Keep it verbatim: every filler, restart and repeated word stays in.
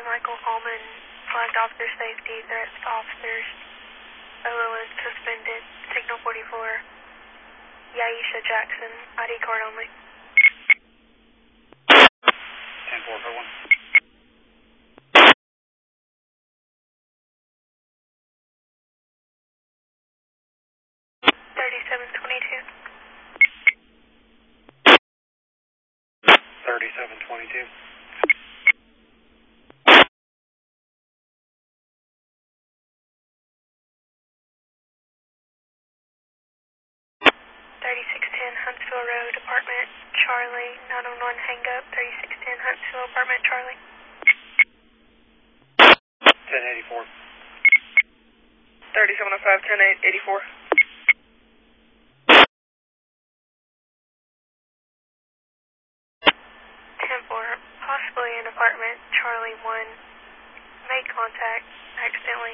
Michael Hallman flagged officer safety, threats to officers. O O is suspended. Signal forty-four. Yaisha Jackson, I D card only. ten four four one. thirty-seven twenty-two. thirty-seven twenty-two. thirty-six ten Huntsville Road, Apartment Charlie, nine one one hang up, thirty-six ten Huntsville, Apartment Charlie. ten eighty-four. thirty-seven oh five, ten eighty-four. ten four, possibly in apartment Charlie one. Made contact, accidentally